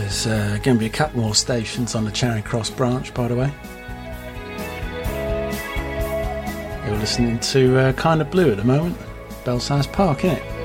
There's going to be a couple more stations on the Charing Cross branch, by the way. You're listening to Kind of Blue at the moment. Belsize Park, innit?